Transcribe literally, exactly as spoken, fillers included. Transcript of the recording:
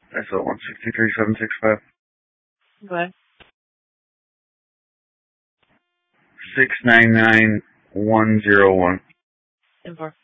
That's a one sixty-three seven sixty-five. Go ahead. six nine nine one zero one. And four.